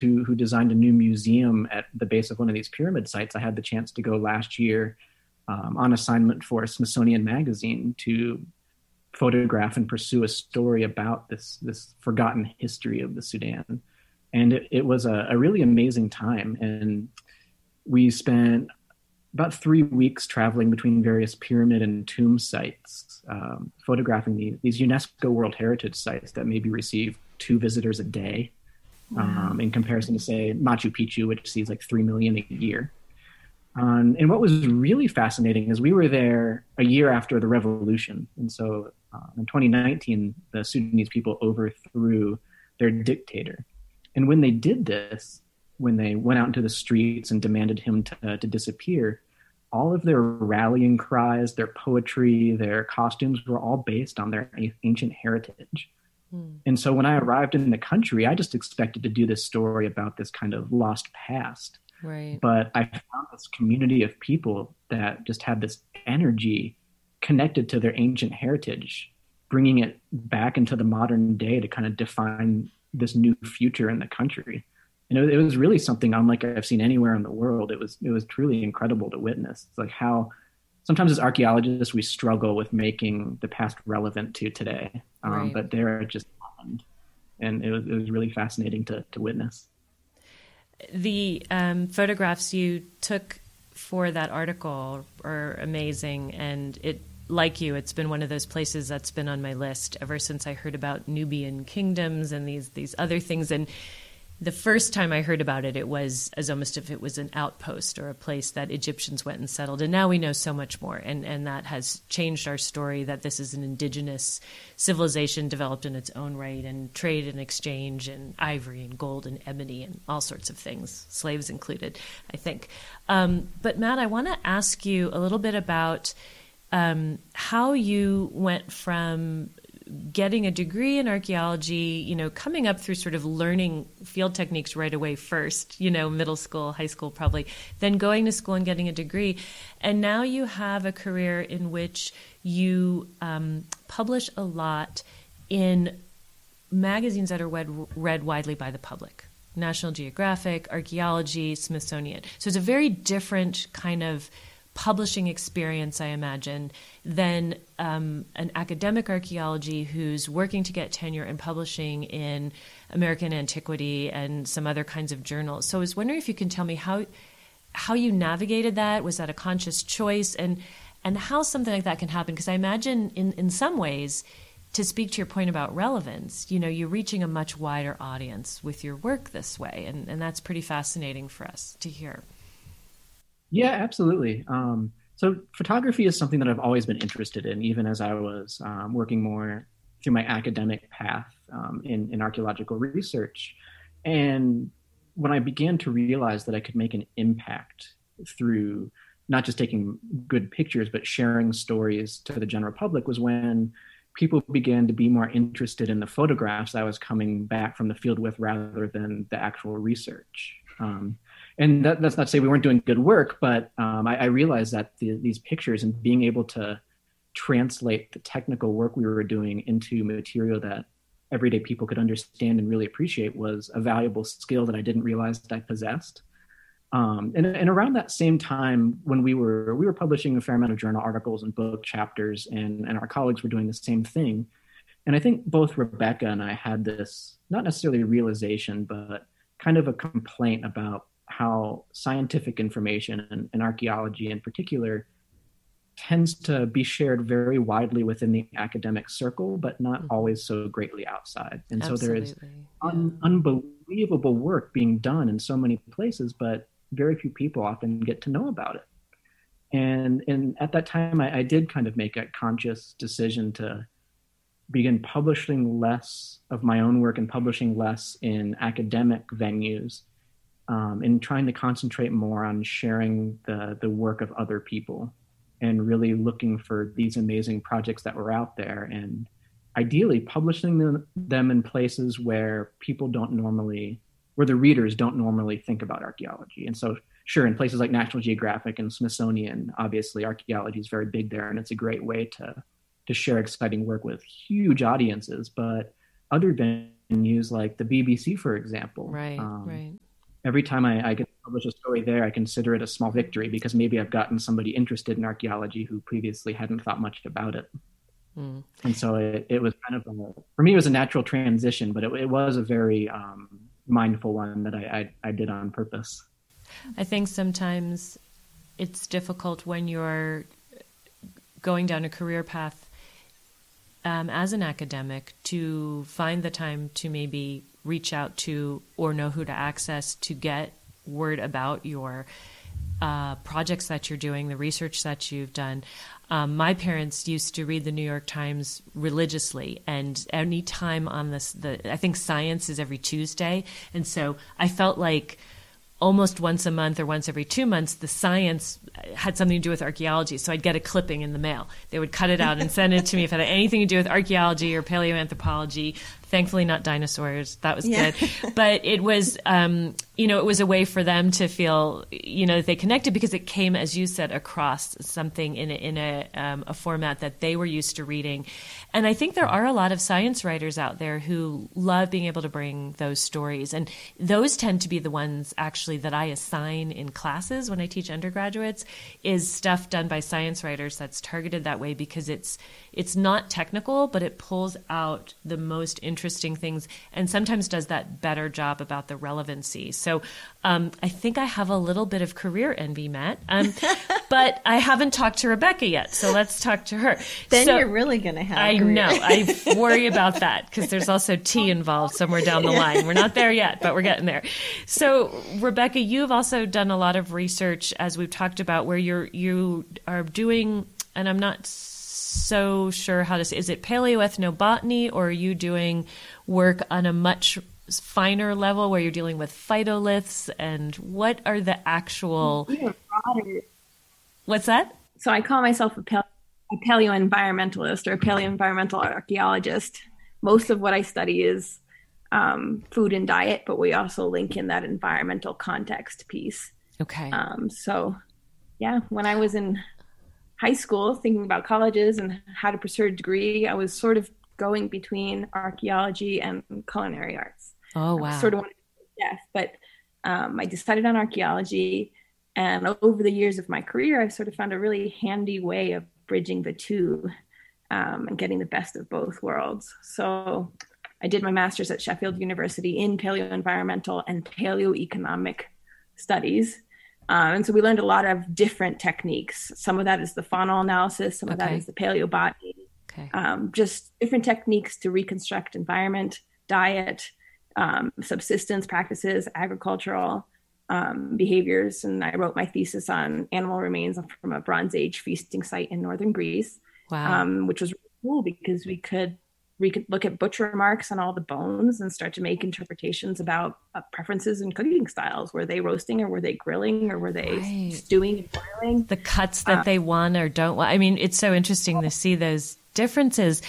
who designed a new museum at the base of one of these pyramid sites. I had the chance to go last year on assignment for Smithsonian Magazine to photograph and pursue a story about this forgotten history of the Sudan. And it was a really amazing time. And we spent about 3 weeks traveling between various pyramid and tomb sites, photographing these UNESCO World Heritage sites that maybe receive 2 visitors a day, in comparison to, say, Machu Picchu, which sees like 3 million a year. And what was really fascinating is we were there a year after the revolution. And so in 2019, the Sudanese people overthrew their dictator. And when they did this, when they went out into the streets and demanded him to disappear, all of their rallying cries, their poetry, their costumes were all based on their ancient heritage. And so when I arrived in the country, I just expected to do this story about this kind of lost past. Right. But I found this community of people that just had this energy connected to their ancient heritage, bringing it back into the modern day to kind of define this new future in the country. And it was really something unlike I've seen anywhere in the world. It was truly incredible to witness. It's like how sometimes as archaeologists, we struggle with making the past relevant to today. Right. But there it just happened. And it was really fascinating to witness. The photographs you took for that article are amazing. And it's been one of those places that's been on my list ever since I heard about Nubian kingdoms and these other things. And the first time I heard about it, it was as almost if it was an outpost or a place that Egyptians went and settled. And now we know so much more. And that has changed our story that this is an indigenous civilization developed in its own right, and trade and exchange and ivory and gold and ebony and all sorts of things, slaves included, I think. But Matt, I want to ask you a little bit about how you went from getting a degree in archaeology, coming up through sort of learning field techniques right away first, middle school, high school probably, then going to school and getting a degree. And now you have a career in which you publish a lot in magazines that are read widely by the public. National Geographic, Archaeology, Smithsonian. So it's a very different kind of publishing experience, I imagine, than an academic archaeology who's working to get tenure and publishing in American Antiquity and some other kinds of journals. So I was wondering if you can tell me how you navigated that. Was that a conscious choice? And how something like that can happen? Because I imagine in some ways, to speak to your point about relevance, you're reaching a much wider audience with your work this way. And that's pretty fascinating for us to hear. Yeah, absolutely. So photography is something that I've always been interested in, even as I was working more through my academic path in archaeological research. And when I began to realize that I could make an impact through not just taking good pictures, but sharing stories to the general public, was when people began to be more interested in the photographs I was coming back from the field with rather than the actual research. And that's not to say we weren't doing good work, but I realized that these pictures and being able to translate the technical work we were doing into material that everyday people could understand and really appreciate was a valuable skill that I didn't realize that I possessed. And around that same time, when we were publishing a fair amount of journal articles and book chapters, and our colleagues were doing the same thing. And I think both Rebecca and I had this, not necessarily a realization, but kind of a complaint about how scientific information and archaeology in particular tends to be shared very widely within the academic circle, but not always so greatly outside. And Absolutely. So there is unbelievable work being done in so many places, but very few people often get to know about it. And at that time, I did kind of make a conscious decision to begin publishing less of my own work and publishing less in academic venues, and trying to concentrate more on sharing the work of other people and really looking for these amazing projects that were out there, and ideally publishing them in places where where the readers don't normally think about archaeology. And so sure, in places like National Geographic and Smithsonian, obviously archaeology is very big there, and it's a great way to share exciting work with huge audiences. But other venues like the BBC, for example. Right, right. Every time I get to publish a story there, I consider it a small victory because maybe I've gotten somebody interested in archaeology who previously hadn't thought much about it. Mm. And so it was kind of, for me, it was a natural transition, but it was a very mindful one that I did on purpose. I think sometimes it's difficult when you're going down a career path as an academic to find the time to maybe reach out to or know who to access to get word about your projects that you're doing, the research that you've done. My parents used to read the New York Times religiously, and any time on this, I think Science is every Tuesday, and so I felt like almost once a month or once every 2 months, the Science had something to do with archaeology. So I'd get a clipping in the mail. They would cut it out and send it to me if it had anything to do with archaeology or paleoanthropology. Thankfully, not dinosaurs. That was good. But it was, it was a way for them to feel, that they connected because it came, as you said, across something in a format that they were used to reading. And I think there are a lot of science writers out there who love being able to bring those stories. And those tend to be the ones actually that I assign in classes when I teach undergraduates, is stuff done by science writers that's targeted that way because it's not technical, but it pulls out the most interesting things and sometimes does that better job about the relevancy. So I think I have a little bit of career envy, Matt, but I haven't talked to Rebecca yet. So let's talk to her. Then you're really going to have I know. I worry about that because there's also tea involved somewhere down the line. We're not there yet, but we're getting there. So Rebecca, you've also done a lot of research, as we've talked about, where you are doing, and I'm not so sure how to say, is it paleoethnobotany, or are you doing work on a much finer level where you're dealing with phytoliths, and what are the actual... What's that? So I call myself a paleoenvironmentalist or a paleoenvironmental archaeologist. Most of what I study is food and diet, but we also link in that environmental context piece. Okay. When I was in high school thinking about colleges and how to pursue a degree, I was sort of going between archaeology and culinary arts. Oh, wow. I sort of wanted to be a chef, but I decided on archaeology. And over the years of my career, I've sort of found a really handy way of bridging the two and getting the best of both worlds. So I did my master's at Sheffield University in paleoenvironmental and paleoeconomic studies. And so we learned a lot of different techniques. Some of that is the faunal analysis. Some of that is the paleobotany. Okay. Just different techniques to reconstruct environment, diet, subsistence practices, agricultural behaviors. And I wrote my thesis on animal remains from a Bronze Age feasting site in northern Greece, which was really cool because we could look at butcher marks on all the bones and start to make interpretations about preferences and cooking styles. Were they roasting or were they grilling or were they stewing and boiling? The cuts that they want or don't want. I mean, it's so interesting to see those differences.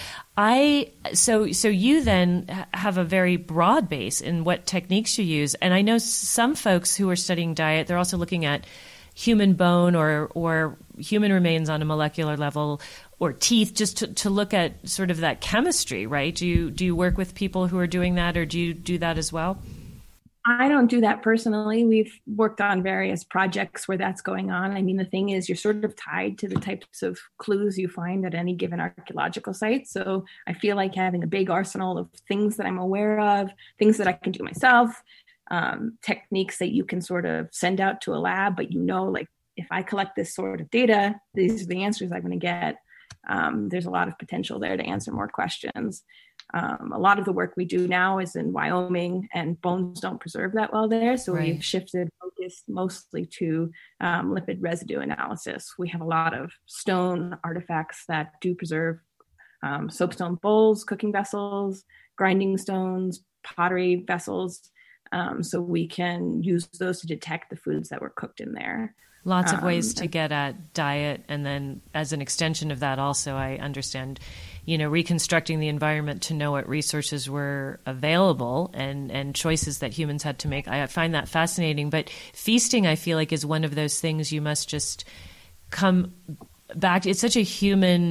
So you then have a very broad base in what techniques you use. And I know some folks who are studying diet, they're also looking at human bone or human remains on a molecular level, or teeth, just to look at sort of that chemistry, right? Do you work with people who are doing that, or do you do that as well? I don't do that personally. We've worked on various projects where that's going on. I mean, the thing is, you're sort of tied to the types of clues you find at any given archaeological site. So I feel like having a big arsenal of things that I'm aware of, things that I can do myself, techniques that you can sort of send out to a lab, but like if I collect this sort of data, these are the answers I'm going to get. There's a lot of potential there to answer more questions. A lot of the work we do now is in Wyoming, and bones don't preserve that well there. So we've shifted focus mostly to lipid residue analysis. We have a lot of stone artifacts that do preserve soapstone bowls, cooking vessels, grinding stones, pottery vessels. So we can use those to detect the foods that were cooked in there. Lots of ways to get at diet. And then as an extension of that, also, I understand, reconstructing the environment to know what resources were available and choices that humans had to make. I find that fascinating. But feasting, I feel like, is one of those things you must just come back to. It's such a human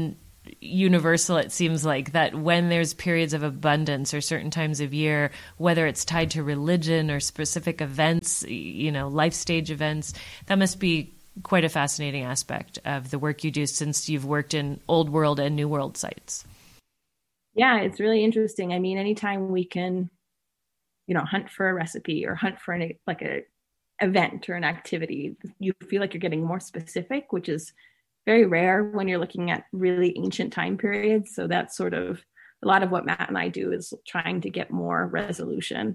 universal, it seems like, that when there's periods of abundance or certain times of year, whether it's tied to religion or specific events, life stage events, that must be quite a fascinating aspect of the work you do, since you've worked in Old World and New World sites. Yeah, it's really interesting. I mean, anytime we can, hunt for a recipe or hunt for a event or an activity, you feel like you're getting more specific, which is very rare when you're looking at really ancient time periods. So that's sort of a lot of what Matt and I do, is trying to get more resolution.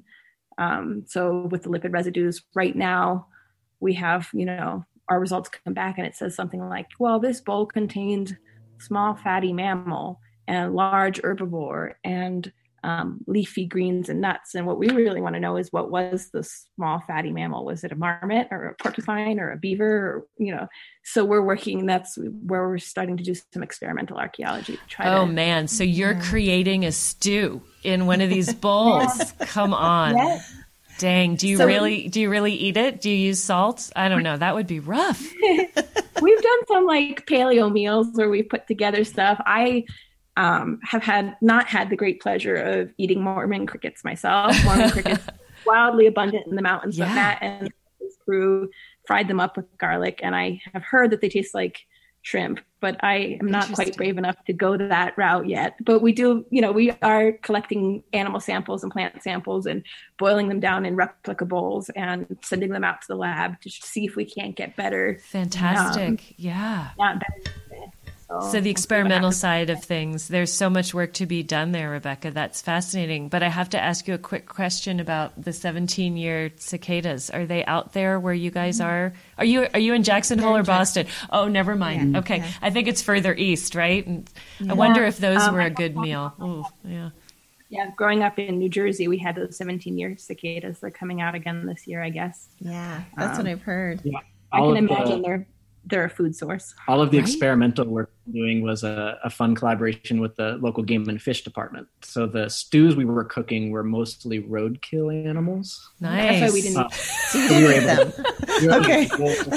So with the lipid residues right now, we have, our results come back and it says something like, well, this bowl contained small fatty mammal and large herbivore and leafy greens and nuts. And what we really want to know is, what was the small fatty mammal? Was it a marmot or a porcupine or a beaver? Or, so we're working, that's where we're starting to do some experimental archaeology. Man. So you're creating a stew in one of these bowls. Come on. Yes. Dang. Do you really eat it? Do you use salt? I don't know. That would be rough. We've done some paleo meals where we put together stuff. I have not had the great pleasure of eating Mormon crickets myself. Mormon crickets wildly abundant in the mountains, but Matt and his crew fried them up with garlic, and I have heard that they taste like shrimp, but I am not quite brave enough to go that route yet. But we do, we are collecting animal samples and plant samples and boiling them down in replica bowls and sending them out to the lab to see if we can't get better. Fantastic. Yeah. Not better. So the experimental side of things, there's so much work to be done there, Rebecca. That's fascinating. But I have to ask you a quick question about the 17-year cicadas. Are they out there where you guys are? Are you in Jackson Hole or Boston? Oh, never mind. Yeah. Okay. Yeah. I think it's further east, right? And I wonder if those were a good meal. Ooh, yeah. Yeah, growing up in New Jersey, we had those 17-year cicadas. They're coming out again this year, I guess. Yeah, that's what I've heard. Yeah. I can imagine they're a food source. All of the experimental work we're doing was a fun collaboration with the local game and fish department. So the stews we were cooking were mostly roadkill animals. Nice. That's why we didn't. So you didn't eat them. Okay.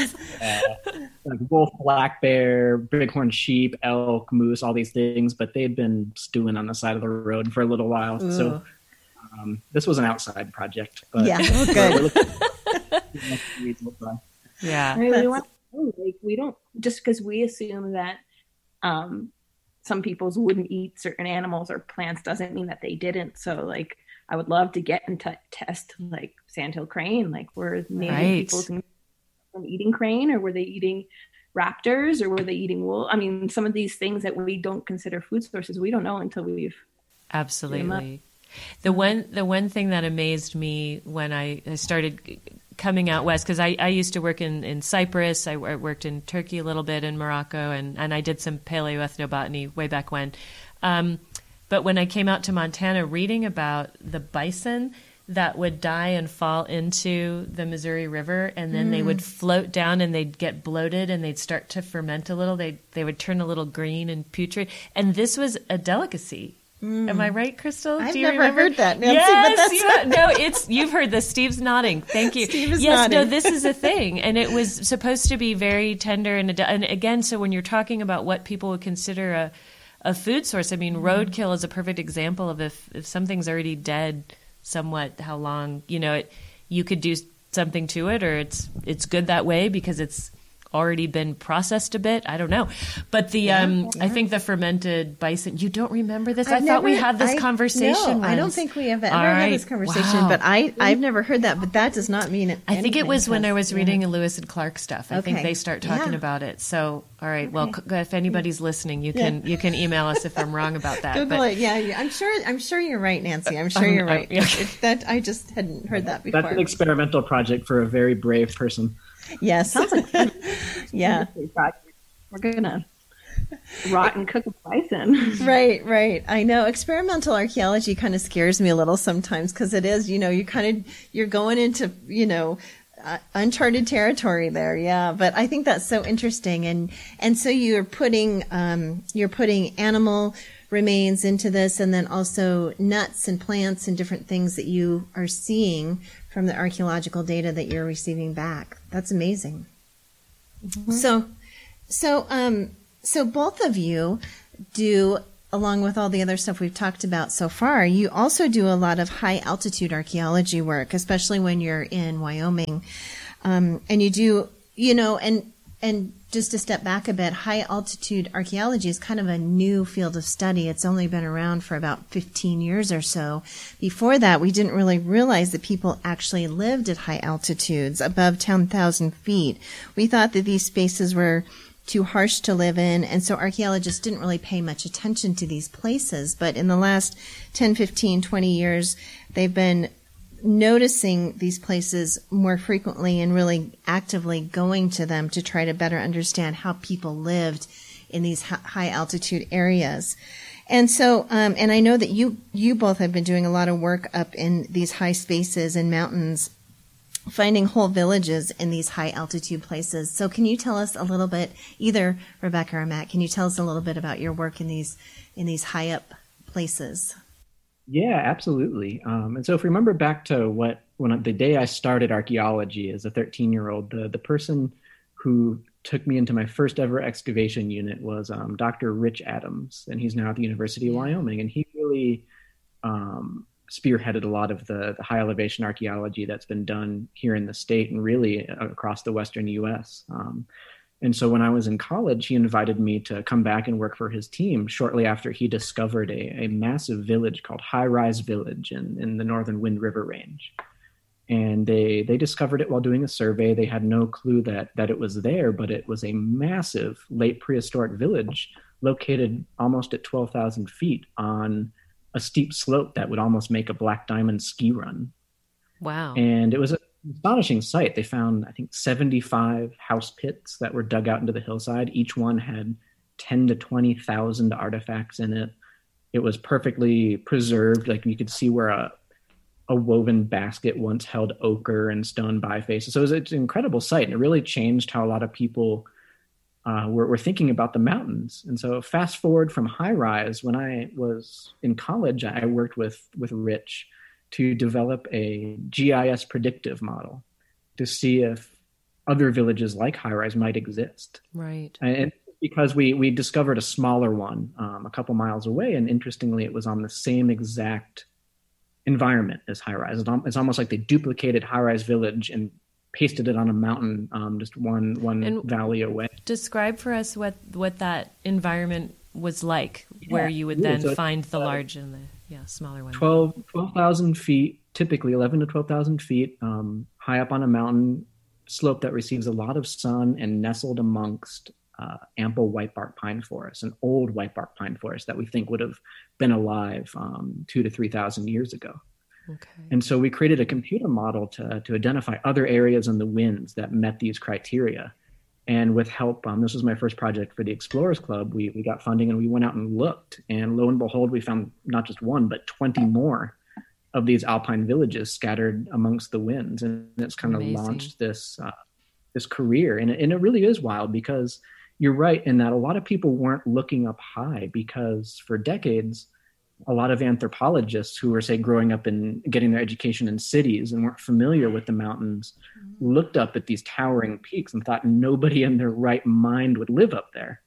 Wolf, black bear, bighorn sheep, elk, moose, all these things, but they'd been stewing on the side of the road for a little while. Ooh. So this was an outside project. But good. Yeah. We don't, just because we assume that some peoples wouldn't eat certain animals or plants doesn't mean that they didn't. So I would love to get and test sandhill crane. Were native peoples from eating crane, or were they eating raptors, or were they eating wool? I mean, some of these things that we don't consider food sources, we don't know until we've absolutely. The one thing that amazed me when I started coming out west, because I used to work in Cyprus, I worked in Turkey a little bit, in Morocco, and I did some paleoethnobotany way back when. But when I came out to Montana, reading about the bison that would die and fall into the Missouri River, and then they would float down and they'd get bloated and they'd start to ferment a little. They would turn a little green and putrid. And this was a delicacy. Am I right, Crystal? I've never heard that, Nancy. Yes, you've heard this. Steve's nodding. Thank you. Steve is nodding. No, this is a thing, and it was supposed to be very tender and again. So when you're talking about what people would consider a food source, I mean, roadkill is a perfect example of if something's already dead, somewhat how long you could do something to it, or it's good that way because it's already been processed a bit. I don't know. But I think the fermented bison, you don't remember this? I thought we had this conversation once. I don't think we have ever had this conversation, but I've never heard that, but that does not mean it. I think it was when I was reading Lewis and Clark stuff. I think they start talking about it. So, all right. Well, if anybody's listening, you can email us if I'm wrong about that. Google it. Yeah. I'm sure you're right, Nancy. I'm sure you're right. That I just hadn't heard that before. That's an experimental project for a very brave person. Yes. Sounds like fun. Yeah. We're gonna rot and cook a bison. Right. I know experimental archaeology kind of scares me a little sometimes, because it is, you're going into, uncharted territory there. Yeah. But I think that's so interesting. And so you're putting animal remains into this, and then also nuts and plants and different things that you are seeing from the archaeological data that you're receiving back. That's amazing. Mm-hmm. So both of you do, along with all the other stuff we've talked about so far, you also do a lot of high altitude archaeology work, especially when you're in Wyoming. And you do, and just to step back a bit, high altitude archaeology is kind of a new field of study. It's only been around for about 15 years or so. Before that, we didn't really realize that people actually lived at high altitudes, above 10,000 feet. We thought that these spaces were too harsh to live in, and so archaeologists didn't really pay much attention to these places. But in the last 10, 15, 20 years, they've been noticing these places more frequently and really actively going to them to try to better understand how people lived in these high altitude areas. And so, and I know that you both have been doing a lot of work up in these high spaces and mountains, finding whole villages in these high altitude places. So can you tell us a little bit, either Rebecca or Matt, can you tell us a little bit about your work in these high up places? Yeah, absolutely. And so if we remember back to the day I started archaeology as a 13-year-old, the person who took me into my first ever excavation unit was Dr. Rich Adams, and he's now at the University of Wyoming. And he really spearheaded a lot of the high elevation archaeology that's been done here in the state and really across the Western US. And so when I was in college, he invited me to come back and work for his team shortly after he discovered a massive village called High Rise Village in the Northern Wind River Range. And they discovered it while doing a survey. They had no clue that it was there, but it was a massive late prehistoric village located almost at 12,000 feet on a steep slope that would almost make a Black Diamond ski run. Wow. And it was an astonishing sight. They found, I think, 75 house pits that were dug out into the hillside. Each one had 10 to 20,000 artifacts in it. It was perfectly preserved. Like you could see where a woven basket once held ochre and stone bifaces. So it's an incredible sight. And it really changed how a lot of people were thinking about the mountains. And so fast forward from High Rise, when I was in college, I worked with Rich to develop a GIS predictive model to see if other villages like High Rise might exist. Right. And because we discovered a smaller one a couple miles away, and interestingly, it was on the same exact environment as High Rise. It's almost like they duplicated High Rise Village and pasted it on a mountain just one valley away. Describe for us what that environment was like, where you would then find the large and the smaller one. 12,000 feet, typically 11 to 12,000 feet, high up on a mountain slope that receives a lot of sun and nestled amongst ample white bark pine forest, an old white bark pine forest that we think would have been alive 2,000 to 3,000 years ago. Okay. And so we created a computer model to identify other areas in the winds that met these criteria. And with help, this was my first project for the Explorers Club, we got funding and we went out and looked. And lo and behold, we found not just one, but 20 more of these alpine villages scattered amongst the winds. And it's kind of launched this career. And it really is wild, because you're right in that a lot of people weren't looking up high, because for decades, a lot of anthropologists who were, say, growing up and getting their education in cities and weren't familiar with the mountains looked up at these towering peaks and thought nobody in their right mind would live up there.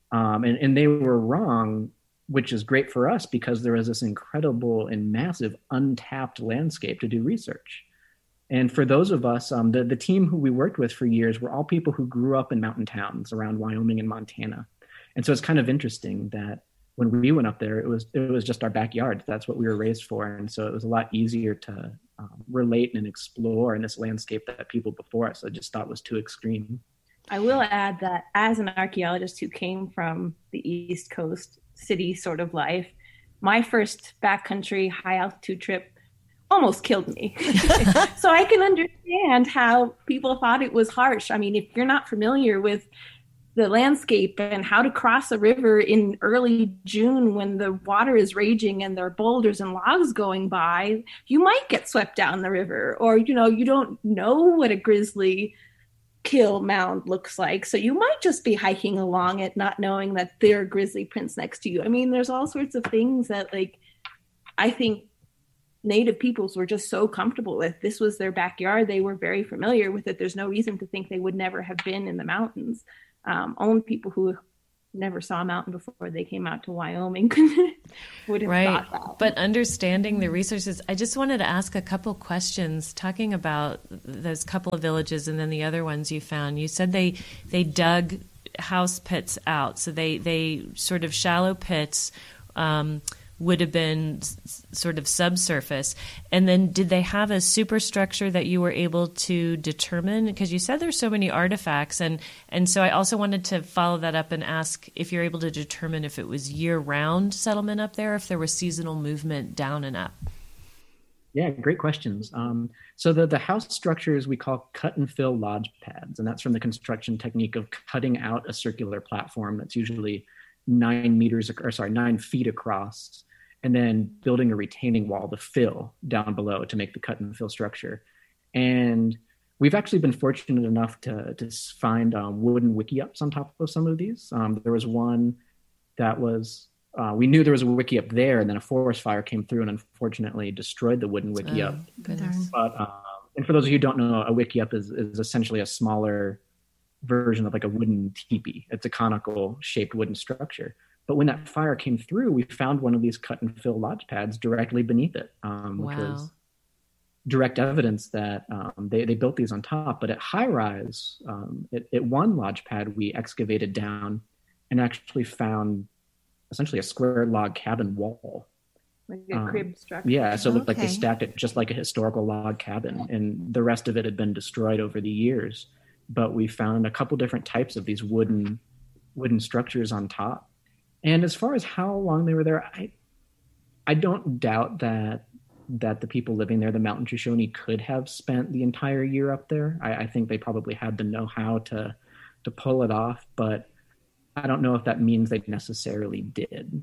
And they were wrong, which is great for us because there was this incredible and massive untapped landscape to do research. And for those of us, the team who we worked with for years were all people who grew up in mountain towns around Wyoming and Montana. And so it's kind of interesting that when we went up there, it was just our backyard. That's what we were raised for. And so it was a lot easier to relate and explore in this landscape that people before us I just thought was too extreme. I will add that as an archaeologist who came from the East Coast city sort of life, my first backcountry high altitude trip almost killed me. So I can understand how people thought it was harsh. I mean, if you're not familiar with the landscape and how to cross a river in early June when the water is raging and there are boulders and logs going by, you might get swept down the river, or, you don't know what a grizzly kill mound looks like. So you might just be hiking along it, not knowing that there are grizzly prints next to you. I mean, there's all sorts of things that, like, I think Native peoples were just so comfortable with. This was their backyard. They were very familiar with it. There's no reason to think they would never have been in the mountains. Only people who never saw a mountain before they came out to Wyoming would have Right. thought that. But understanding the resources, I just wanted to ask a couple questions talking about those couple of villages and then the other ones you found. You said they dug house pits out. So they sort of shallow pits would have been sort of subsurface. And then did they have a superstructure that you were able to determine? Because you said there's so many artifacts. And so I also wanted to follow that up and ask if you're able to determine if it was year-round settlement up there, if there was seasonal movement down and up. Yeah, great questions. So the house structures we call cut and fill lodge pads, and that's from the construction technique of cutting out a circular platform that's usually 9 feet across, and then building a retaining wall to fill down below to make the cut and fill structure. And we've actually been fortunate enough to find wooden wickiups on top of some of these. There was one that was, we knew there was a wickiup there, and then a forest fire came through and unfortunately destroyed the wooden wickiup. Oh, goodness. But, and for those of you who don't know, a wickiup is essentially a smaller version of like a wooden teepee. It's a conical shaped wooden structure. But when that fire came through, we found one of these cut and fill lodge pads directly beneath it, which was direct evidence that they built these on top. But at high rise, at one lodge pad, we excavated down and actually found essentially a square log cabin wall. Like a crib structure. Yeah, so it looked like they stacked it just like a historical log cabin, and the rest of it had been destroyed over the years. But we found a couple different types of these wooden structures on top. And as far as how long they were there, I don't doubt that the people living there, the Mountain Shoshone, could have spent the entire year up there. I think they probably had the know-how to pull it off, but I don't know if that means they necessarily did.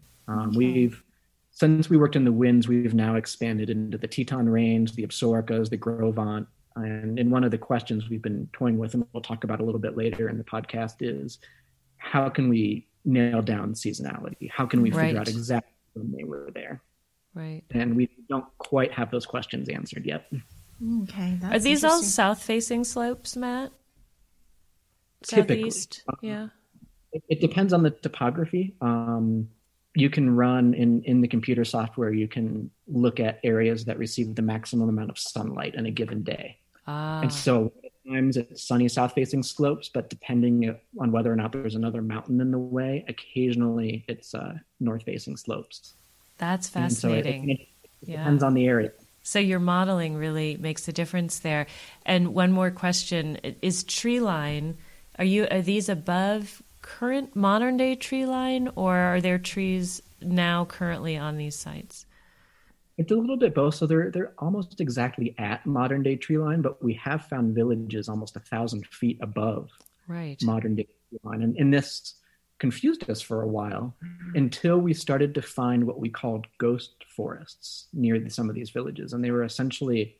Since we worked in the winds, we've now expanded into the Teton Range, the Absarokas, the Gros Ventre. And one of the questions we've been toying with, and we'll talk about a little bit later in the podcast, is how can we nail down seasonality? How can we figure out exactly when they were there? Right. And we don't quite have those questions answered yet. Okay. Are these all south-facing slopes, Matt? Typically. Southeast? Yeah. It depends on the topography. You can run in the computer software, you can look at areas that receive the maximum amount of sunlight in a given day. And so sometimes it's sunny south-facing slopes, but depending on whether or not there's another mountain in the way, occasionally it's north-facing slopes. That's fascinating. So it depends on the area. So your modeling really makes a difference there. And one more question: is tree line? Are these above current modern day tree line, or are there trees now currently on these sites? It's a little bit both. So they're almost exactly at modern day tree line, but we have found villages almost 1,000 feet above modern day tree line. And this confused us for a while until we started to find what we called ghost forests near some of these villages. And they were essentially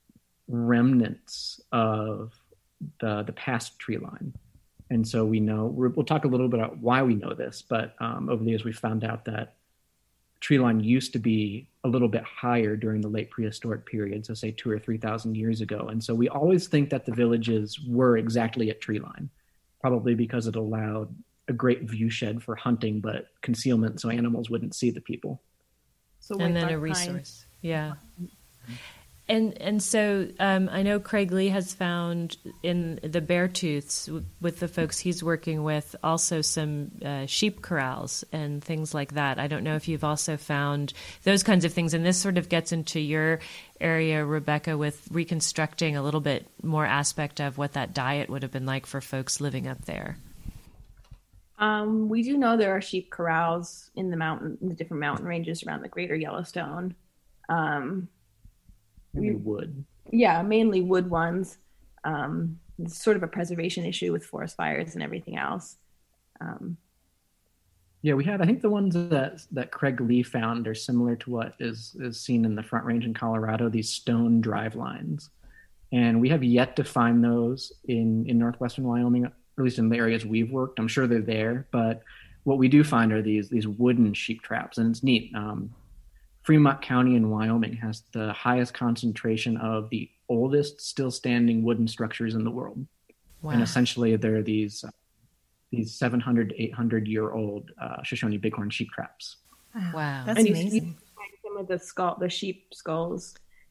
remnants of the past tree line. And so we know, we'll talk a little bit about why we know this, but over the years we found out that tree line used to be a little bit higher during the late prehistoric period, so say 2,000 or 3,000 years ago. And so we always think that the villages were exactly at tree line, probably because it allowed a great view shed for hunting, but concealment so animals wouldn't see the people. So and then a resource. Yeah. And so I know Craig Lee has found in the Beartooths with the folks he's working with also some sheep corrals and things like that. I don't know if you've also found those kinds of things. And this sort of gets into your area, Rebecca, with reconstructing a little bit more aspect of what that diet would have been like for folks living up there. We do know there are sheep corrals in the different mountain ranges around the Greater Yellowstone. Wood. Yeah, mainly wood ones. It's sort of a preservation issue with forest fires and everything else. Yeah, we have. I think the ones that Craig Lee found are similar to what is seen in the Front Range in Colorado, these stone drive lines. And we have yet to find those in northwestern Wyoming, or at least in the areas we've worked. I'm sure they're there, but what we do find are these wooden sheep traps, and it's neat. Fremont County in Wyoming has the highest concentration of the oldest still standing wooden structures in the world. Wow. And essentially they're these these 700 to 800-year-old Shoshone bighorn sheep traps. Wow. That's and amazing. You find some of the sheep skulls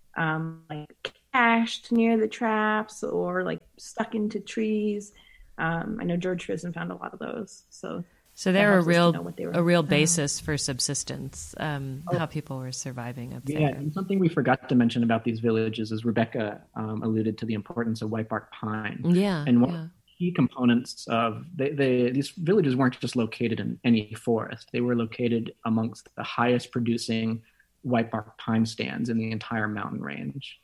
like cached near the traps or like stuck into trees. I know George Frisson found a lot of those. So they're a real basis for subsistence, how people were surviving up there. Yeah, and something we forgot to mention about these villages is Rebecca alluded to the importance of white bark pine. Yeah, and one of the key components of these villages weren't just located in any forest; they were located amongst the highest producing white bark pine stands in the entire mountain range.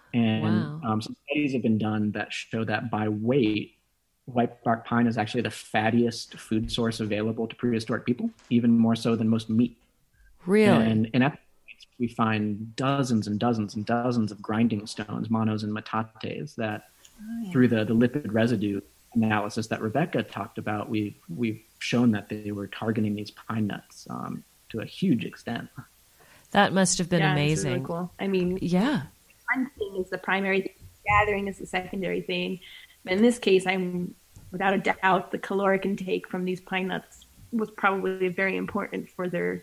And some studies have been done that show that by weight, white bark pine is actually the fattiest food source available to prehistoric people, even more so than most meat. Really? And at we find dozens and dozens and dozens of grinding stones, monos and metates, that through the lipid residue analysis that Rebecca talked about, we've shown that they were targeting these pine nuts to a huge extent. That must have been amazing. It's really cool. I mean, hunting is the primary thing, gathering is the secondary thing. In this case, I'm without a doubt the caloric intake from these pine nuts was probably very important for their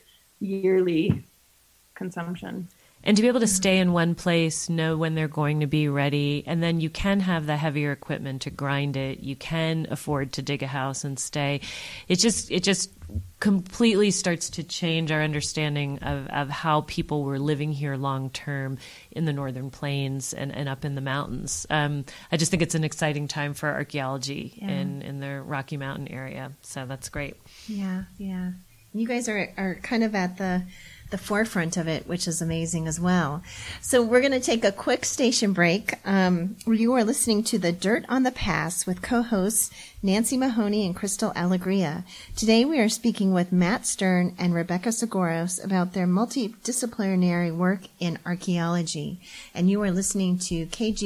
yearly consumption. And to be able to stay in one place, know when they're going to be ready, and then you can have the heavier equipment to grind it. You can afford to dig a house and stay. It just completely starts to change our understanding of how people were living here long term in the northern plains and up in the mountains. I just think it's an exciting time for archaeology in the Rocky Mountain area. So that's great. Yeah. You guys are kind of at the forefront of it, which is amazing as well. So we're going to take a quick station break. You are listening to The Dirt on the Past with co-hosts Nancy Mahoney and Crystal Alegria. Today we are speaking with Matt Stern and Rebecca Zagoros about their multidisciplinary work in archaeology. And you are listening to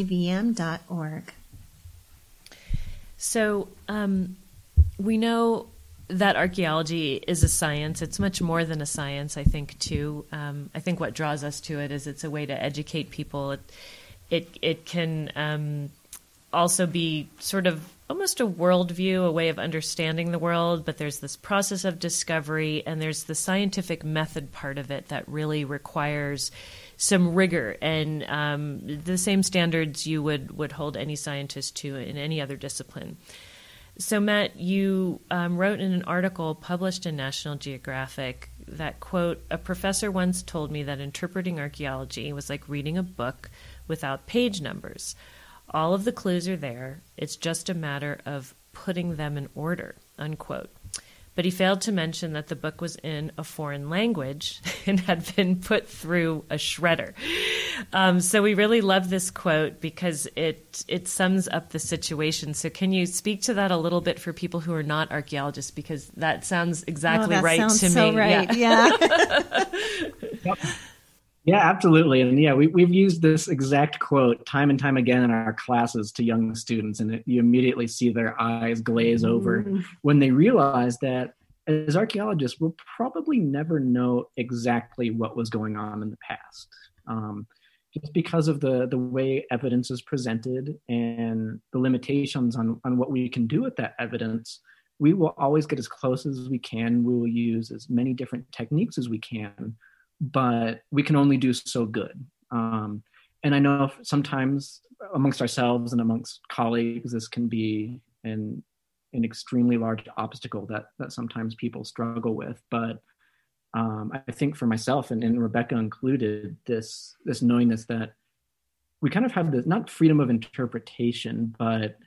kgbm.org. So we know that archaeology is a science. It's much more than a science, I think, too. I think what draws us to it is it's a way to educate people. It can also be sort of almost a worldview, a way of understanding the world, but there's this process of discovery, and there's the scientific method part of it that really requires some rigor and the same standards you would hold any scientist to in any other discipline. So, Matt, you wrote in an article published in National Geographic that, quote, "A professor once told me that interpreting archaeology was like reading a book without page numbers. All of the clues are there. It's just a matter of putting them in order," unquote. But he failed to mention that the book was in a foreign language and had been put through a shredder. So we really love this quote because it sums up the situation. So can you speak to that a little bit for people who are not archaeologists? Because that sounds exactly right sounds to so me. Right. Yeah. Yeah, absolutely. And we've used this exact quote time and time again in our classes to young students, and you immediately see their eyes glaze over when they realize that as archaeologists, we'll probably never know exactly what was going on in the past. Just because of the way evidence is presented and the limitations on what we can do with that evidence, we will always get as close as we can. We will use as many different techniques as we can, but we can only do so good. And I know sometimes amongst ourselves and amongst colleagues, this can be an extremely large obstacle that sometimes people struggle with. But I think for myself and Rebecca included, this knowingness that we kind of have this, not freedom of interpretation, but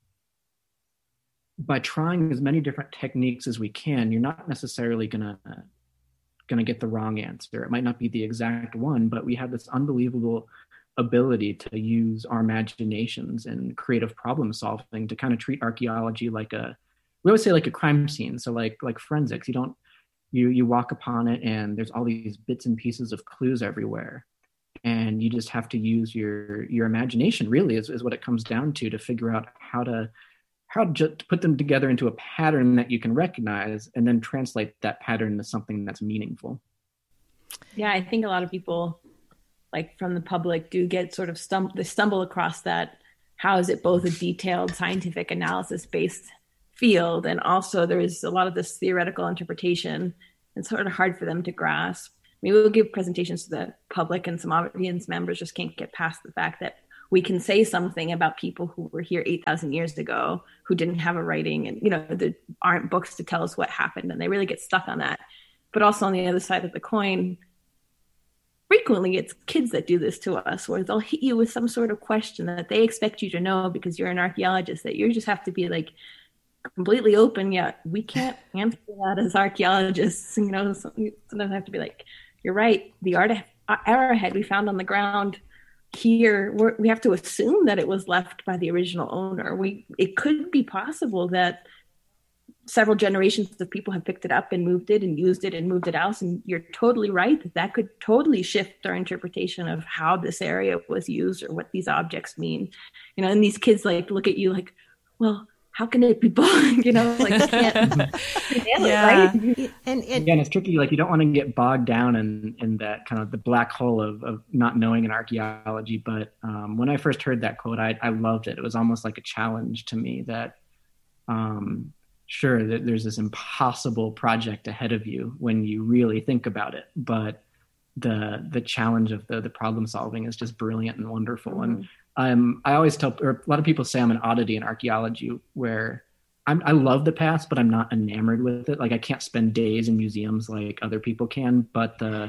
by trying as many different techniques as we can, you're not necessarily going to get the wrong answer. It might not be the exact one, but we have this unbelievable ability to use our imaginations and creative problem solving to kind of treat archaeology we always say like a crime scene. So like forensics, you walk upon it and there's all these bits and pieces of clues everywhere. And you just have to use your imagination, really, is what it comes down to figure out how to just put them together into a pattern that you can recognize and then translate that pattern into something that's meaningful. Yeah, I think a lot of people, like from the public, do get sort of stumble across that. How is it both a detailed scientific analysis based field. And also there's a lot of this theoretical interpretation. It's sort of hard for them to grasp. Maybe we'll give presentations to the public, and some audience members just can't get past the fact that we can say something about people who were here 8,000 years ago, who didn't have a writing, and, there aren't books to tell us what happened, and they really get stuck on that. But also on the other side of the coin, frequently it's kids that do this to us, where they'll hit you with some sort of question that they expect you to know because you're an archaeologist, that you just have to be like completely open. Yet we can't answer that as archaeologists. Sometimes I have to be like, you're right. The arrowhead we found on the ground here, we have to assume that it was left by the original owner. It could be possible that several generations of people have picked it up and moved it and used it and moved it out. And you're totally right that could totally shift our interpretation of how this area was used or what these objects mean. And these kids look at you like, well, how can it be bog? Yeah. Right? And again, it's tricky. You don't want to get bogged down in that kind of the black hole of not knowing in archaeology. But when I first heard that quote, I loved it. It was almost like a challenge to me that, sure, there's this impossible project ahead of you when you really think about it. But the challenge of the problem solving is just brilliant and wonderful. Mm-hmm. And I always tell, or a lot of people say I'm an oddity in archaeology, where I love the past, but I'm not enamored with it. I can't spend days in museums like other people can, but the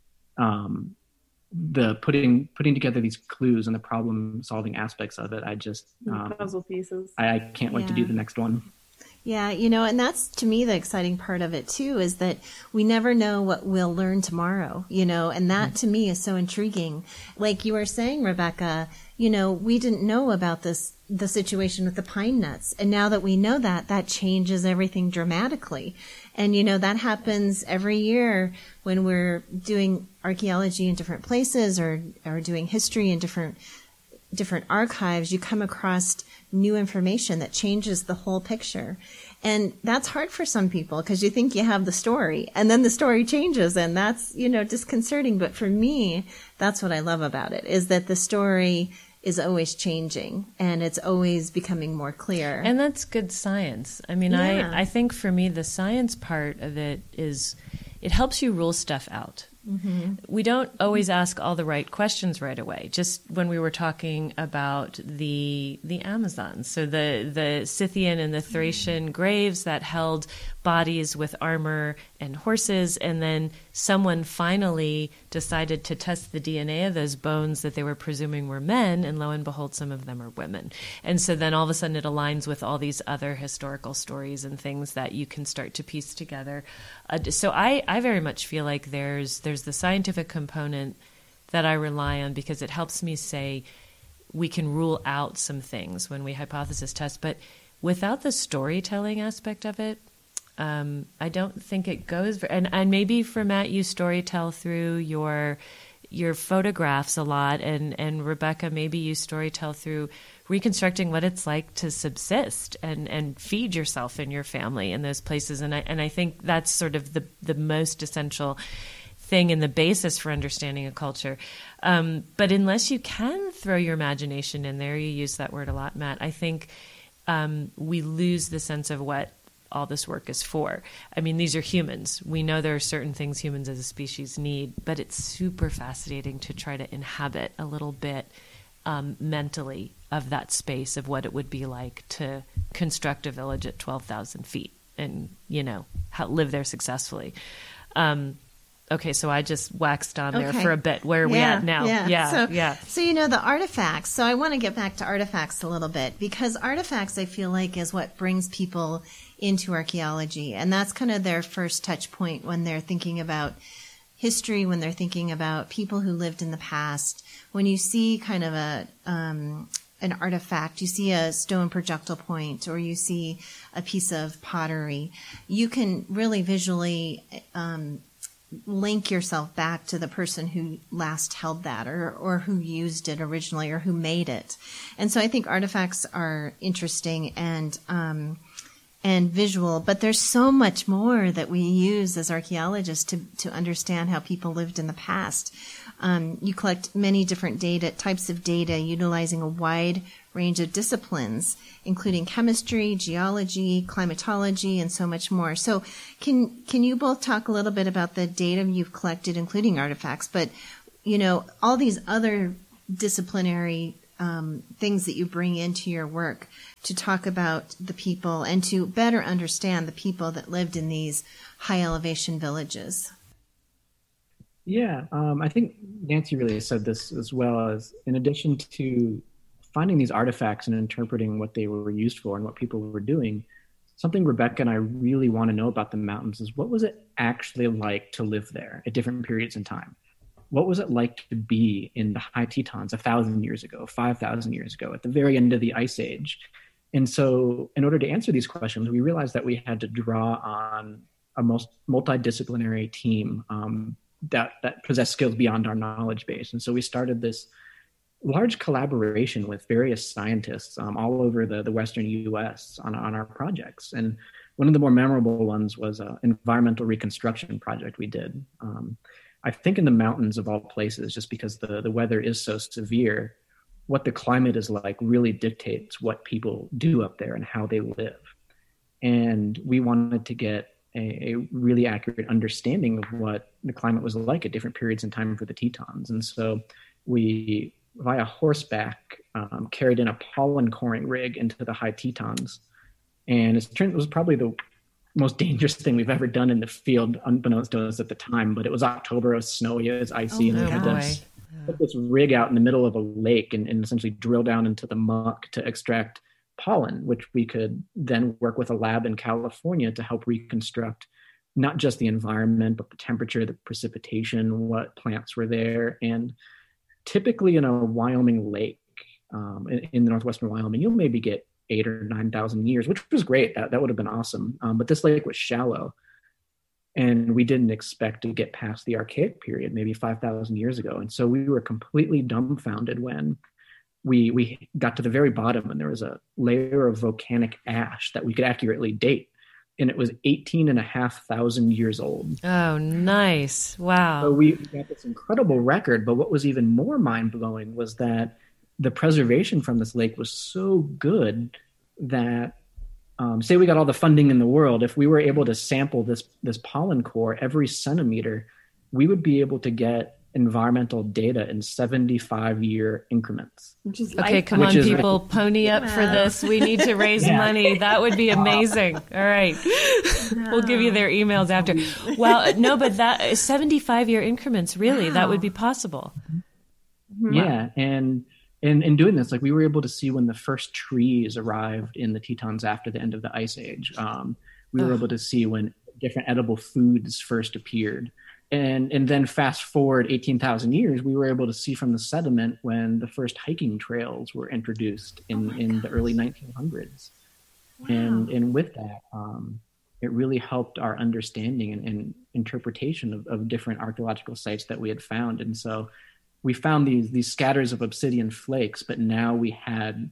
putting together these clues and the problem solving aspects of it, I just puzzle pieces. I can't wait to do the next one. Yeah, and that's, to me, the exciting part of it, too, is that we never know what we'll learn tomorrow, and that, to me, is so intriguing. Like you were saying, Rebecca, we didn't know about the situation with the pine nuts. And now that we know that changes everything dramatically. And, that happens every year when we're doing archaeology in different places or doing history in different archives. You come across new information that changes the whole picture. And that's hard for some people because you think you have the story and then the story changes, and that's, disconcerting. But for me, that's what I love about it, is that the story is always changing and it's always becoming more clear. And that's good science. I mean, yeah. I think for me, the science part of it is it helps you rule stuff out. Mm-hmm. We don't always ask all the right questions right away. Just when we were talking about the Amazon, so the Scythian and the Thracian graves that held bodies with armor and horses, and then someone finally decided to test the DNA of those bones that they were presuming were men, and lo and behold, some of them are women. And so then all of a sudden it aligns with all these other historical stories and things that you can start to piece together. So I very much feel like there's the scientific component that I rely on, because it helps me say we can rule out some things when we hypothesis test. But without the storytelling aspect of it, I don't think it goes. And maybe for Matt, you storytell through your photographs a lot, and Rebecca, maybe you storytell through reconstructing what it's like to subsist and feed yourself and your family in those places. And I think that's sort of the most essential thing and the basis for understanding a culture. But unless you can throw your imagination in there, you use that word a lot, Matt, I think we lose the sense of what all this work is for. I mean, these are humans. We know there are certain things humans as a species need, but it's super fascinating to try to inhabit a little bit mentally of that space of what it would be like to construct a village at 12,000 feet and, live there successfully. Okay, so I just waxed on there for a bit. Where are we at now? So, the artifacts. So I want to get back to artifacts a little bit, because artifacts, I feel like, is what brings people into archaeology. And that's kind of their first touch point when they're thinking about history, when they're thinking about people who lived in the past. When you see kind of an artifact, you see a stone projectile point, or you see a piece of pottery, you can really visually link yourself back to the person who last held that, or who used it originally, or who made it. And so I think artifacts are interesting and visual, but there's so much more that we use as archaeologists to understand how people lived in the past. You collect many different types of data, utilizing a wide range of disciplines, including chemistry, geology, climatology, and so much more. So can you both talk a little bit about the data you've collected, including artifacts, but, all these other disciplinary things that you bring into your work to talk about the people and to better understand the people that lived in these high elevation villages? Yeah, I think Nancy really said this as well, as in addition to finding these artifacts and interpreting what they were used for and what people were doing, something Rebecca and I really want to know about the mountains is, what was it actually like to live there at different periods in time? What was it like to be in the High Tetons 1,000 years ago, 5,000 years ago, at the very end of the Ice Age? And so in order to answer these questions, we realized that we had to draw on a multidisciplinary team that possessed skills beyond our knowledge base. And so we started this large collaboration with various scientists all over the Western US on our projects. And one of the more memorable ones was an environmental reconstruction project we did. I think in the mountains of all places, just because the weather is so severe, what the climate is like really dictates what people do up there and how they live. And we wanted to get a really accurate understanding of what the climate was like at different periods in time for the Tetons. And so we, via horseback, carried in a pollen coring rig into the High Tetons. And it was probably the most dangerous thing we've ever done in the field, unbeknownst to us at the time. But it was October, it was snowy, it was icy, and we had to put this rig out in the middle of a lake and essentially drill down into the muck to extract pollen, which we could then work with a lab in California to help reconstruct not just the environment, but the temperature, the precipitation, what plants were there. And typically in a Wyoming lake, in the northwestern Wyoming, you'll maybe get 8,000 or 9,000 years, which was great. That would have been awesome. But this lake was shallow, and we didn't expect to get past the Archaic period, maybe 5,000 years ago. And so we were completely dumbfounded when we got to the very bottom, and there was a layer of volcanic ash that we could accurately date. And it was 18,500 years old. Oh, nice. Wow. So we got this incredible record. But what was even more mind-blowing was that the preservation from this lake was so good that, say we got all the funding in the world, if we were able to sample this pollen core every centimeter, we would be able to get environmental data in 75-year increments. Okay, come on, people, pony up for this. We need to raise money. That would be amazing. All right. We'll give you their emails after. Well, no, but that 75-year increments, really, that would be possible. Yeah, and in doing this, like, we were able to see when the first trees arrived in the Tetons after the end of the Ice Age. We were able to see when different edible foods first appeared. And then fast forward 18,000 years, we were able to see from the sediment when the first hiking trails were introduced in the early 1900s. Wow. And with that, it really helped our understanding and interpretation of different archaeological sites that we had found. And so we found these scatters of obsidian flakes, but now we had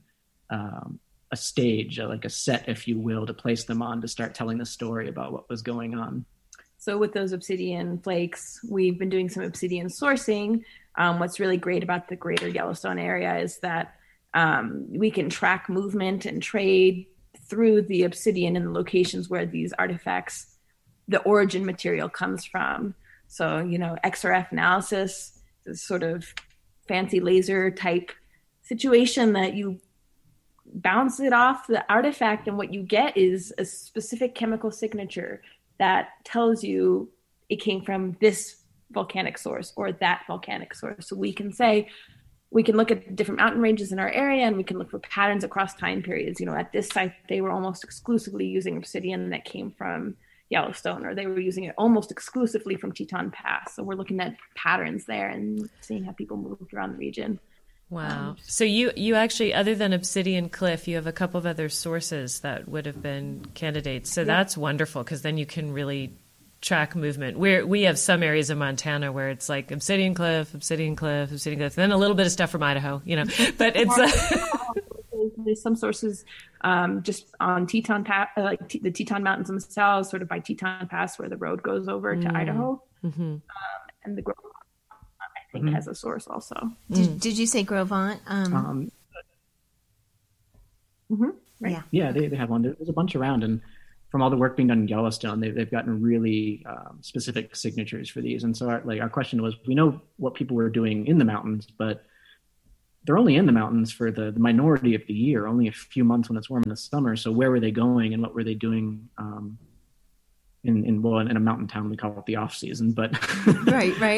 a stage, like a set, if you will, to place them on to start telling the story about what was going on. So with those obsidian flakes, we've been doing some obsidian sourcing. What's really great about the greater Yellowstone area is that we can track movement and trade through the obsidian in the locations where these artifacts, the origin material comes from. So, XRF analysis, this sort of fancy laser type situation that you bounce it off the artifact, and what you get is a specific chemical signature that tells you it came from this volcanic source or that volcanic source. So we can look at different mountain ranges in our area, and we can look for patterns across time periods. At this site, they were almost exclusively using obsidian that came from Yellowstone, or they were using it almost exclusively from Teton Pass. So we're looking at patterns there and seeing how people moved around the region. Wow. So you actually, other than Obsidian Cliff, you have a couple of other sources that would have been candidates. So that's wonderful, because then you can really track movement. We have some areas of Montana where it's like Obsidian Cliff, Obsidian Cliff, Obsidian Cliff, and then a little bit of stuff from Idaho, but it's... There's some sources just on Teton Pass, like the Teton Mountains themselves, sort of by Teton Pass where the road goes over to Idaho. Mm-hmm. And the Gros Ventre, I think, has a source also. Did you say Gros Ventre? Mm-hmm. Right. Yeah. Yeah, they have one. There's a bunch around, and from all the work being done in Yellowstone, they've gotten really specific signatures for these. And so our question was, we know what people were doing in the mountains, but they're only in the mountains for the minority of the year, only a few months when it's warm in the summer. So where were they going and what were they doing in a mountain town? We call it the off season, but right.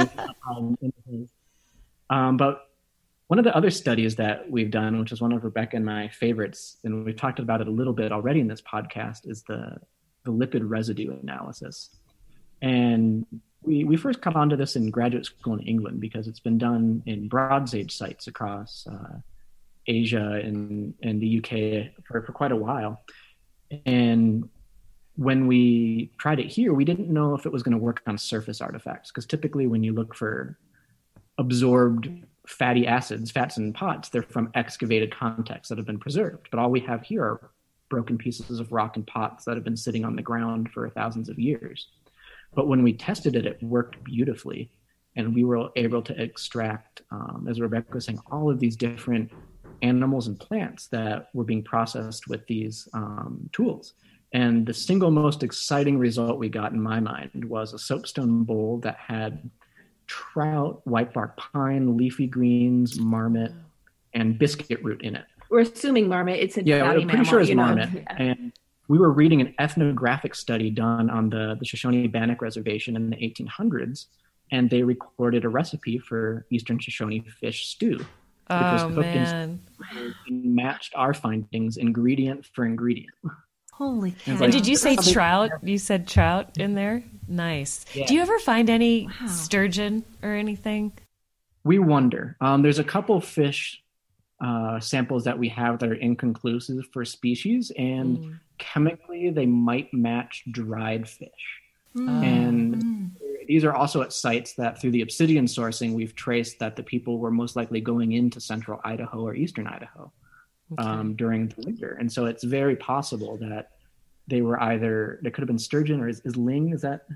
But one of the other studies that we've done, which is one of Rebecca and my favorites, and we've talked about it a little bit already in this podcast, is the lipid residue analysis. And we first caught onto this in graduate school in England because it's been done in Bronze Age sites across Asia and the UK for quite a while. And when we tried it here, we didn't know if it was going to work on surface artifacts, because typically when you look for absorbed fatty acids, fats in pots, they're from excavated contexts that have been preserved. But all we have here are broken pieces of rock and pots that have been sitting on the ground for thousands of years. But when we tested it, it worked beautifully. And we were able to extract, as Rebecca was saying, all of these different animals and plants that were being processed with these tools. And the single most exciting result we got in my mind was a soapstone bowl that had trout, white bark pine, leafy greens, marmot, and biscuit root in it. We're assuming marmot. It's a I'm pretty sure it's marmot. Yeah. And we were reading an ethnographic study done on the Shoshone-Bannock Reservation in the 1800s, and they recorded a recipe for Eastern Shoshone fish stew. Which was cooked and matched our findings ingredient for ingredient. Holy cow. And did you say trout? You said trout in there? Nice. Yeah. Do you ever find any sturgeon or anything? We wonder. There's a couple fish samples that we have that are inconclusive for species, and chemically they might match dried fish. And these are also at sites that through the obsidian sourcing, we've traced that the people were most likely going into central Idaho or eastern Idaho during the winter. And so it's very possible that they were either, there could have been sturgeon, or is ling, is that?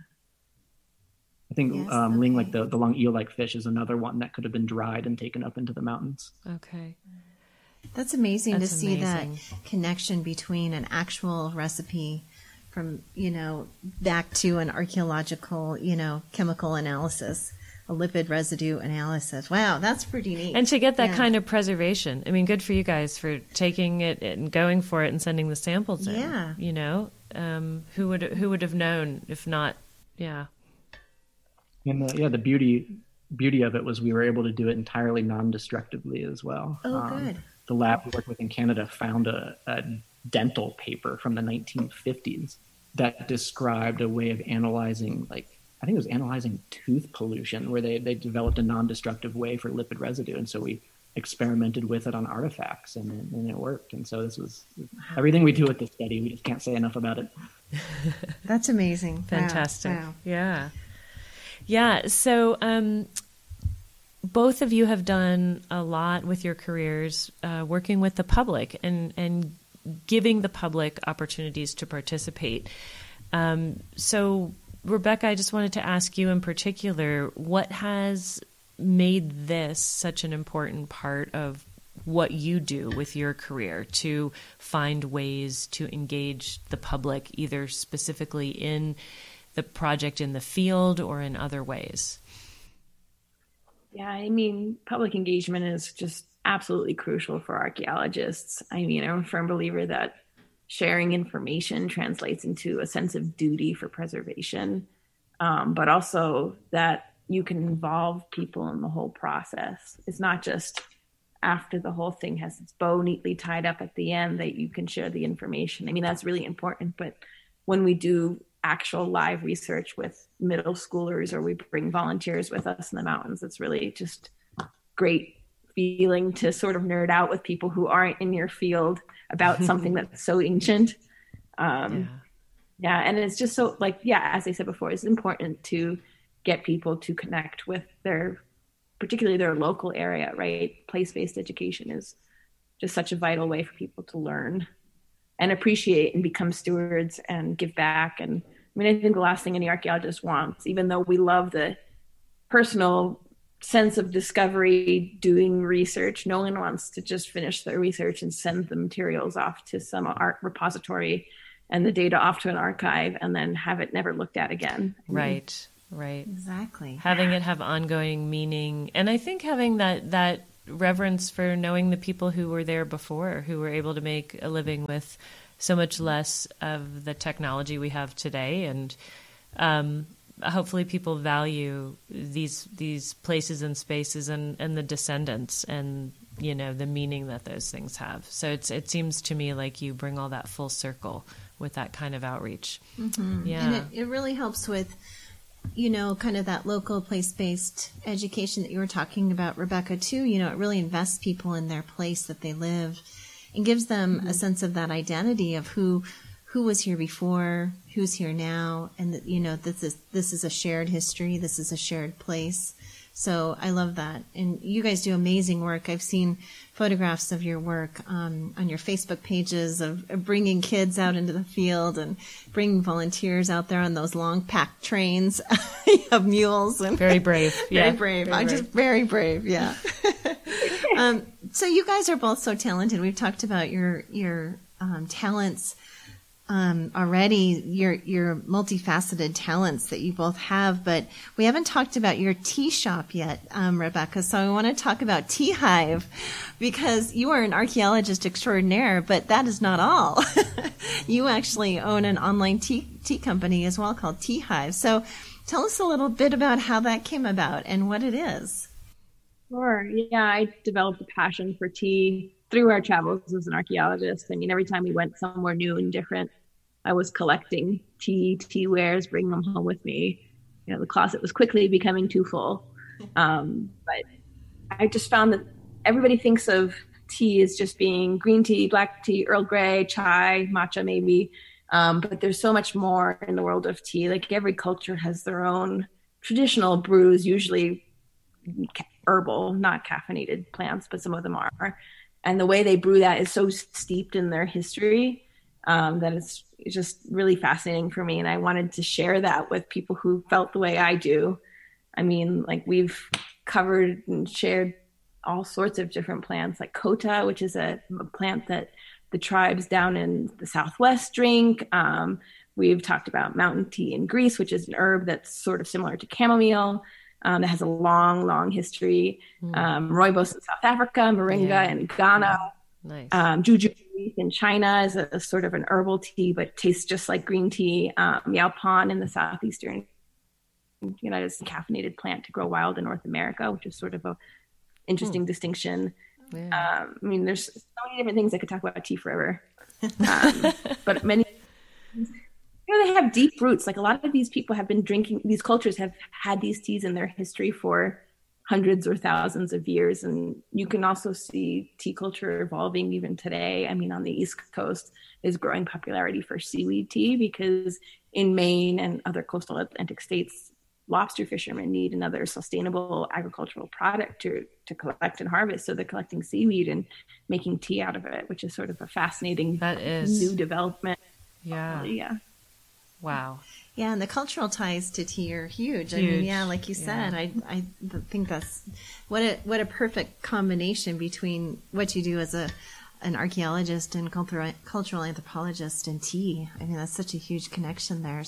I think yes, ling, like the long eel-like fish, is another one that could have been dried and taken up into the mountains. Okay. That's amazing to see that connection between an actual recipe from, back to an archaeological, chemical analysis, a lipid residue analysis. Wow, that's pretty neat. And to get that kind of preservation. I mean, good for you guys for taking it and going for it and sending the samples in. Yeah. Who would have known if not? Yeah. And the beauty of it was we were able to do it entirely non-destructively as well. Oh, good. The lab we worked with in Canada found a dental paper from the 1950s that described a way of analyzing, I think it was analyzing tooth pollution, where they developed a non-destructive way for lipid residue. And so we experimented with it on artifacts, and it worked. And so this was everything we do with this study. We just can't say enough about it. That's amazing. Fantastic. Wow. Yeah. Yeah. So both of you have done a lot with your careers working with the public and giving the public opportunities to participate. So Rebecca, I just wanted to ask you in particular, what has made this such an important part of what you do with your career to find ways to engage the public, either specifically in the project in the field or in other ways? Yeah, I mean, public engagement is just absolutely crucial for archaeologists. I mean, I'm a firm believer that sharing information translates into a sense of duty for preservation, but also that you can involve people in the whole process. It's not just after the whole thing has its bow neatly tied up at the end that you can share the information. I mean, that's really important, but when we do actual live research with middle schoolers, or we bring volunteers with us in the mountains, it's really just great feeling to sort of nerd out with people who aren't in your field about something that's so ancient. And it's just so as I said before, it's important to get people to connect with particularly their local area, right? Place-based education is just such a vital way for people to learn and appreciate and become stewards and give back. And I mean, I think the last thing any archaeologist wants, even though we love the personal sense of discovery doing research. No one wants to just finish their research and send the materials off to some art repository and the data off to an archive and then have it never looked at again. Right. Exactly. Having it have ongoing meaning. And I think having that reverence for knowing the people who were there before, who were able to make a living with so much less of the technology we have today. And hopefully people value these places and spaces and the descendants and, you know, the meaning that those things have. So it seems to me like you bring all that full circle with that kind of outreach. Mm-hmm. Yeah. And it really helps with, you know, kind of that local place-based education that you were talking about, Rebecca, too. You know, it really invests people in their place that they live and gives them a sense of that identity of who was here before, who's here now, and that, you know, this is a shared history, this is a shared place. So I love that. And you guys do amazing work. I've seen photographs of your work on your Facebook pages of bringing kids out into the field and bringing volunteers out there on those long packed trains of mules. And very brave. Very brave. Just very brave. Yeah. So you guys are both so talented. We've talked about your talents already, your multifaceted talents that you both have, but we haven't talked about your tea shop yet, Rebecca. So I want to talk about Tea Hive, because you are an archaeologist extraordinaire, but that is not all. You actually own an online tea company as well called Tea Hive. So tell us a little bit about how that came about and what it is. Sure. Yeah, I developed a passion for tea through our travels as an archaeologist. I mean, every time we went somewhere new and different, I was collecting tea wares, bringing them home with me. You know, the closet was quickly becoming too full. But I just found that everybody thinks of tea as just being green tea, black tea, Earl Grey, chai, matcha maybe. But there's so much more in the world of tea. Like every culture has their own traditional brews, usually herbal, not caffeinated plants, but some of them are. And the way they brew that is so steeped in their history that it's just really fascinating for me. And I wanted to share that with people who felt the way I do. I mean, like we've covered and shared all sorts of different plants, like kota, which is a plant that the tribes down in the Southwest drink. We've talked about mountain tea in Greece, which is an herb that's sort of similar to chamomile. That has a long, long history. Rooibos in South Africa, moringa in Ghana. Nice. Juju in China is a sort of an herbal tea, but tastes just like green tea. Yaupon in the southeastern United States, caffeinated plant to grow wild in North America, which is sort of a interesting distinction. Yeah. I mean, there's so many different things I could talk about tea forever. But many, they have deep roots. Like a lot of these people have been drinking, these cultures have had these teas in their history for hundreds or thousands of years. And you can also see tea culture evolving even today. I mean, on the East Coast is growing popularity for seaweed tea because in Maine and other coastal Atlantic states, lobster fishermen need another sustainable agricultural product to collect and harvest. So they're collecting seaweed and making tea out of it, which is sort of a fascinating new development. Yeah. Yeah. Wow. Yeah, and the cultural ties to tea are huge. I mean, yeah, like you said, I think that's what a perfect combination between what you do as an archaeologist and cultural anthropologist and tea. I mean, that's such a huge connection there.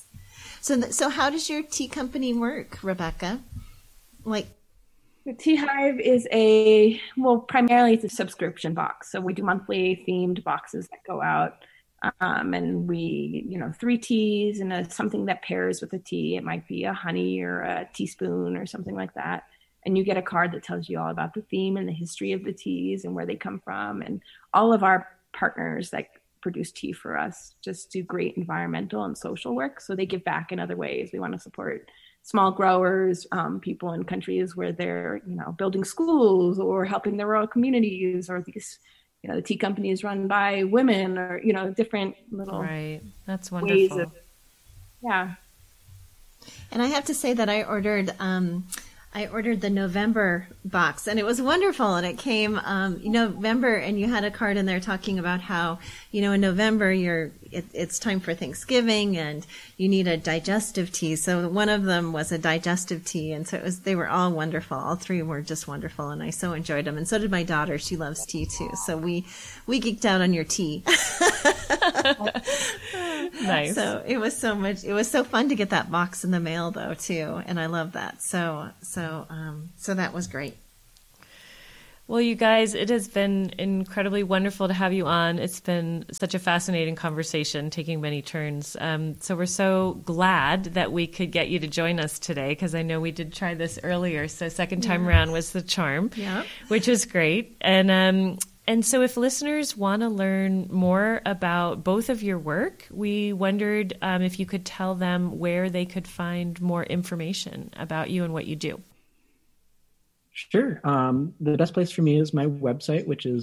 So how does your tea company work, Rebecca? Like, the Tea Hive is primarily it's a subscription box. So we do monthly themed boxes that go out. And we, 3 teas and something that pairs with the tea. It might be a honey or a teaspoon or something like that. And you get a card that tells you all about the theme and the history of the teas and where they come from. And all of our partners that produce tea for us just do great environmental and social work. So they give back in other ways. We want to support small growers, people in countries where they're, building schools or helping their rural communities, or these the tea company is run by women, or, different little That's wonderful. Yeah. And I have to say that I ordered I ordered the November box, and it was wonderful. And it came November, and you had a card in there talking about how, in November it's time for Thanksgiving, and you need a digestive tea. So one of them was a digestive tea, and so they were all wonderful. All three were just wonderful, and I so enjoyed them. And so did my daughter. She loves tea too. So we geeked out on your tea. Nice. So it was so fun to get that box in the mail though too, and I love that. So that was great. Well, you guys, it has been incredibly wonderful to have you on. It's been such a fascinating conversation, taking many turns. So we're so glad that we could get you to join us today, because I know we did try this earlier. So second time around was the charm, which is great. And so if listeners want to learn more about both of your work, we wondered if you could tell them where they could find more information about you and what you do. Sure. The best place for me is my website, which is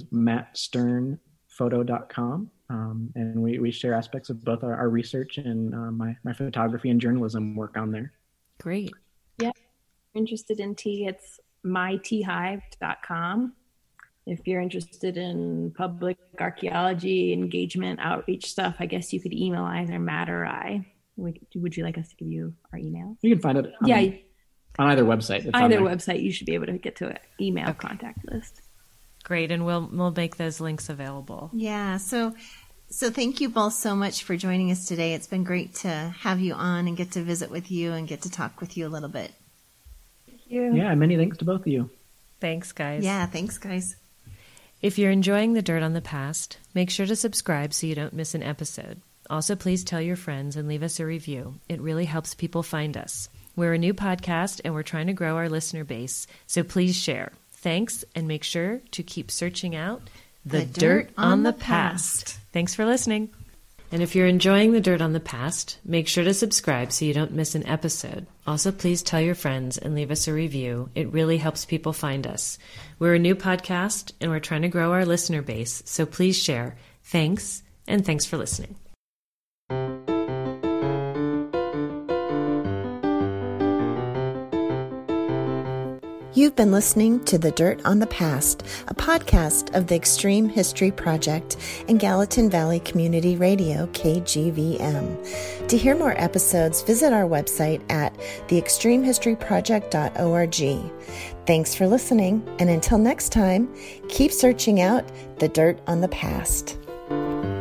mattsternphoto.com. And we share aspects of both our research and my photography and journalism work on there. Great. Yeah. If you're interested in tea, it's myteahive.com. If you're interested in public archaeology, engagement, outreach stuff, I guess you could email either Matt or I. Would you like us to give you our email? You can find it on either website. It's either website, you should be able to get to an email contact list. Great, and we'll make those links available. Yeah, so thank you both so much for joining us today. It's been great to have you on and get to visit with you and get to talk with you a little bit. Thank you. Yeah, many thanks to both of you. Thanks, guys. Yeah, thanks, guys. If you're enjoying The Dirt on the Past, make sure to subscribe so you don't miss an episode. Also, please tell your friends and leave us a review. It really helps people find us. We're a new podcast, and we're trying to grow our listener base, so please share. Thanks, and make sure to keep searching out The Dirt on the Past. Thanks for listening. And if you're enjoying The Dirt on the Past, make sure to subscribe so you don't miss an episode. Also, please tell your friends and leave us a review. It really helps people find us. We're a new podcast, and we're trying to grow our listener base, so please share. Thanks, and thanks for listening. You've been listening to The Dirt on the Past, a podcast of the Extreme History Project and Gallatin Valley Community Radio, KGVM. To hear more episodes, visit our website at theextremehistoryproject.org. Thanks for listening, and until next time, keep searching out the dirt on the past.